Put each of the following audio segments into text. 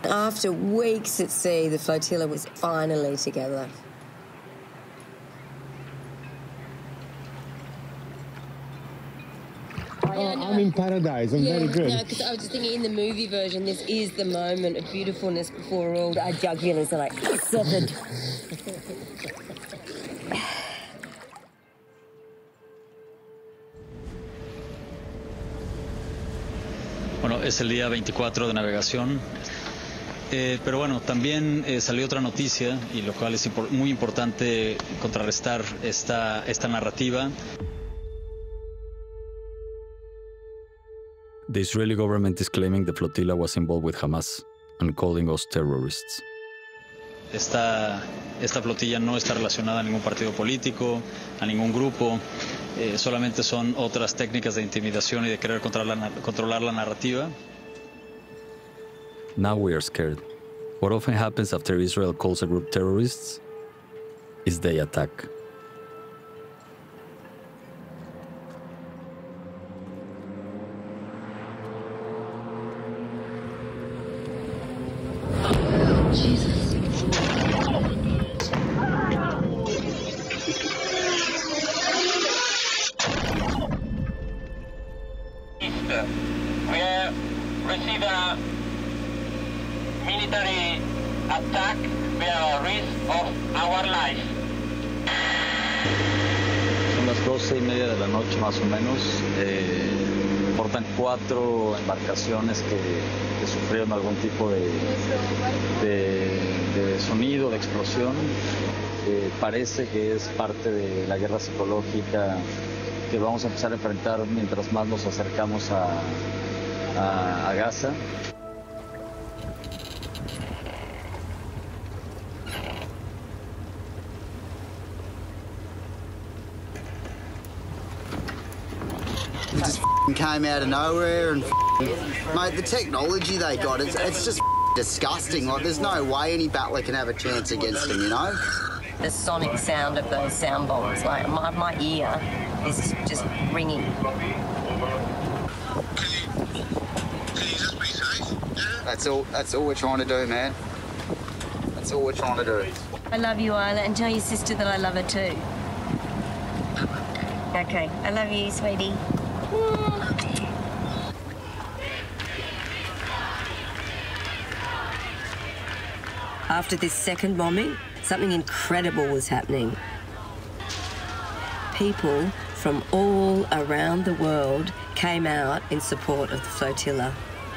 After weeks at sea, the flotilla was finally together. I'm in paradise. I'm very good. No, because I was just thinking in the movie version, this is the moment of beautifulness before all our jugulars are like severed. Bueno, es el día 24 de navegación, pero bueno, también salió otra noticia, y lo cual es muy importante contrarrestar esta narrativa. The Israeli government is claiming the flotilla was involved with Hamas and calling us terrorists. Esta flotilla no está relacionada a ningún partido político, a ningún grupo, solamente son otras técnicas de intimidación y de querer controlar la narrativa. Now we are scared. What often happens after Israel calls a group terrorists is they attack. Jesus. We have received a military attack. We are at risk of our life. Son las 12:30 de la noche más o menos. Portan 4 embarcaciones que sufrieron algún tipo de sonido, de explosión. Parece que es parte de la guerra psicológica que vamos a empezar a enfrentar mientras más nos acercamos a Gaza. It just came out of nowhere and mate, the technology they got, it's just disgusting. Like, there's no way any battler can have a chance against them, you know? The sonic sound of those sound bombs, like my ear is just ringing. Can you just be safe? That's all we're trying to do, man. That's all we're trying to do. I love you, Isla, and tell your sister that I love her too. Okay, I love you, sweetie. After this second bombing, something incredible was happening. People from all around the world came out in support of the flotilla.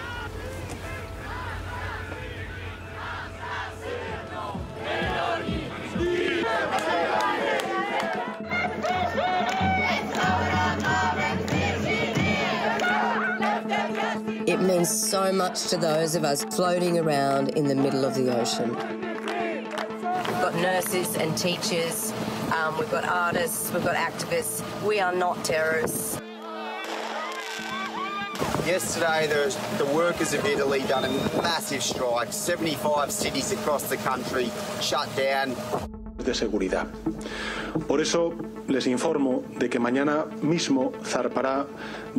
It means so much to those of us floating around in the middle of the ocean. We've got nurses and teachers, we've got artists, we've got activists. We are not terrorists. Yesterday, the workers of Italy done a massive strike. 75 cities across the country shut down. De seguridad. Por eso les informo de que mañana mismo zarpará